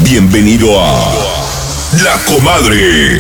Bienvenido a La Comadre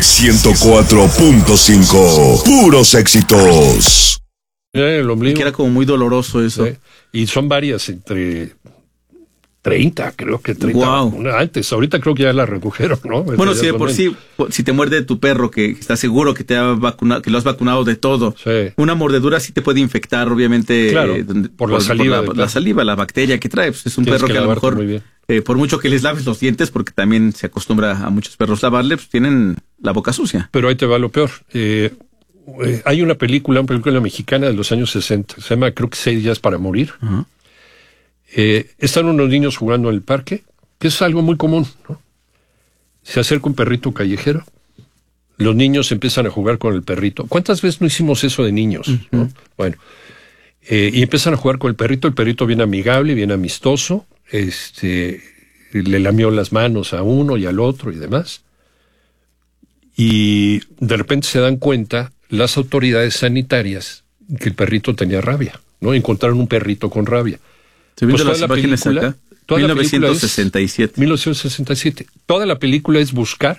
104.5. Puros éxitos. El ombligo. Y que era como muy doloroso eso. Sí. Y son varias, entre 30, creo que 30. Wow. Una antes, ahorita creo que ya la redujeron, ¿no? Bueno, si de por sí, si te muerde tu perro, que estás seguro que te ha vacunado, que lo has vacunado de todo, Sí. una mordedura sí te puede infectar, obviamente, Claro, por la saliva, la claro. saliva, la bacteria que trae. Pues es un Tienes perro que que a lo lavarte mejor, muy bien. por mucho que les laves los dientes, porque también se acostumbra a muchos perros lavarle, pues tienen la boca sucia. Pero ahí te va lo peor. Hay una película mexicana de los años 60, se llama, creo que 6 días para morir. Ajá. Están unos niños jugando en el parque, que es algo muy común, ¿no? Se acerca un perrito callejero, los niños empiezan a jugar con el perrito. ¿Cuántas veces no hicimos eso de niños? ¿No? Bueno, y empiezan a jugar con el perrito bien amigable, bien amistoso, le lamió las manos a uno y al otro y demás. Y de repente se dan cuenta las autoridades sanitarias que el perrito tenía rabia, ¿no? Encontraron un perrito con rabia. Estoy viendo Pues las imágenes acá. toda la película 1967. 1967. Toda la película es buscar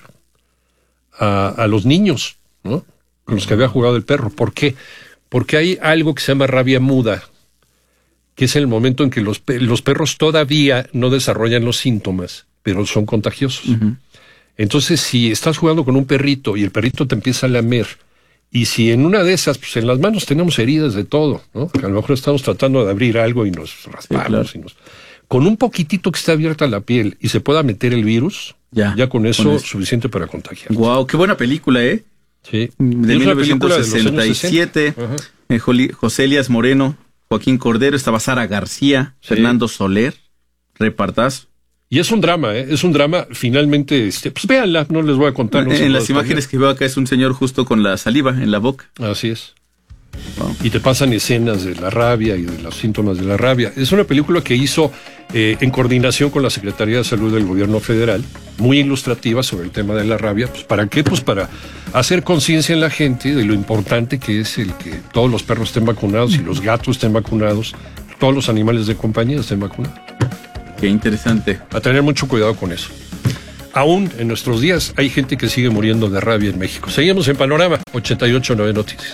a los niños, ¿no? Con los que había jugado el perro. ¿Por qué? Porque hay algo que se llama rabia muda, que es el momento en que los perros todavía no desarrollan los síntomas, pero son contagiosos. Entonces, si estás jugando con un perrito y el perrito te empieza a lamer, y si en una de esas, pues en las manos tenemos heridas de todo, ¿no? Que a lo mejor estamos tratando de abrir algo y nos raspamos. Sí, claro. Con un poquitito que esté abierta la piel y se pueda meter el virus, ya con eso suficiente para contagiar. Wow, qué buena película, ¿eh? Sí. De Es una película de los años 1967. 60. José Elías Moreno, Joaquín Cordero, estaba Sara García, Sí. Fernando Soler, repartazo. Y es un drama, ¿eh? Es un drama, finalmente, pues véanla, no les voy a contar. No En las imágenes que veo acá es un señor justo con la saliva en la boca. Así es. Wow. Y te pasan escenas de la rabia y de los síntomas de la rabia. Es una película que hizo en coordinación con la Secretaría de Salud del Gobierno Federal, muy ilustrativa sobre el tema de la rabia. Pues, ¿para qué? Pues para hacer conciencia en la gente de lo importante que es el que todos los perros estén vacunados y los gatos estén vacunados, todos los animales de compañía estén vacunados. Qué interesante. A tener mucho cuidado con eso. Aún en nuestros días hay gente que sigue muriendo de rabia en México. Seguimos en Panorama 88.9 Noticias.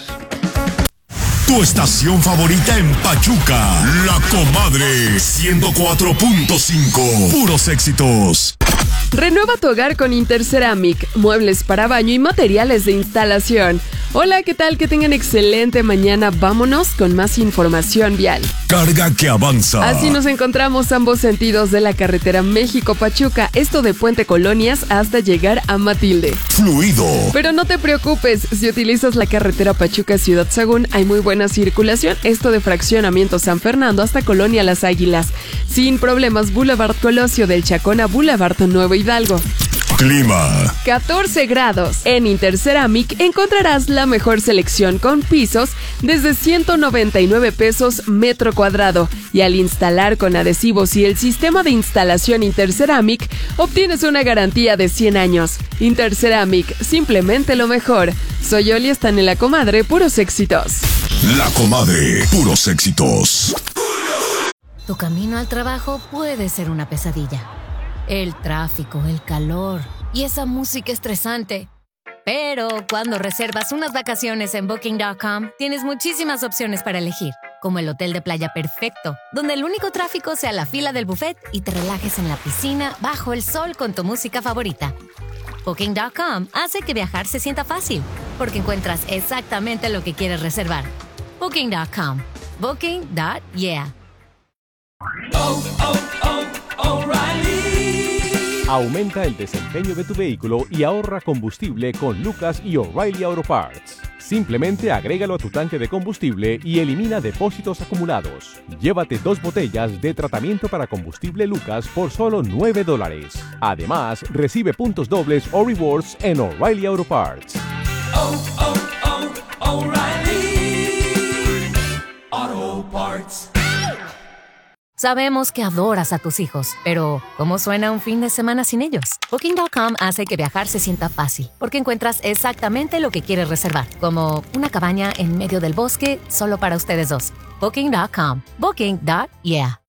Tu estación favorita en Pachuca. La Comadre 104.5. Puros éxitos. Renueva tu hogar con Interceramic, muebles para baño y materiales de instalación. Hola, ¿qué tal? Que tengan excelente mañana. Vámonos con más información vial. Carga que avanza. Así nos encontramos ambos sentidos de la carretera México-Pachuca, esto de Puente Colonias hasta llegar a Matilde. Fluido. Pero no te preocupes, si utilizas la carretera Pachuca-Ciudad Sagún hay muy buena circulación, esto de Fraccionamiento San Fernando hasta Colonia Las Águilas. Sin problemas, Boulevard Colosio del Chacón a Boulevard Nuevo Hidalgo. Clima. 14 grados. En Interceramic encontrarás la mejor selección con pisos desde 199 pesos metro cuadrado. Y al instalar con adhesivos y el sistema de instalación Interceramic, obtienes una garantía de 100 años. Interceramic, simplemente lo mejor. Soy Oli, están en La Comadre, puros éxitos. La Comadre, puros éxitos. Tu camino al trabajo puede ser una pesadilla. El tráfico, el calor y esa música estresante. Pero cuando reservas unas vacaciones en Booking.com, tienes muchísimas opciones para elegir, como el hotel de playa perfecto, donde el único tráfico sea la fila del buffet y te relajes en la piscina bajo el sol con tu música favorita. Booking.com hace que viajar se sienta fácil, porque encuentras exactamente lo que quieres reservar. Booking.com. Booking.yeah. Aumenta el desempeño de tu vehículo y ahorra combustible con Lucas y O'Reilly Auto Parts. Simplemente agrégalo a tu tanque de combustible y elimina depósitos acumulados. Llévate 2 botellas de tratamiento para combustible Lucas por solo $9. Además, recibe puntos dobles o rewards en O'Reilly Auto Parts. O'Reilly Auto Parts. Sabemos que adoras a tus hijos, pero ¿cómo suena un fin de semana sin ellos? Booking.com hace que viajar se sienta fácil, porque encuentras exactamente lo que quieres reservar, como una cabaña en medio del bosque solo para ustedes dos. Booking.com. Booking.yeah.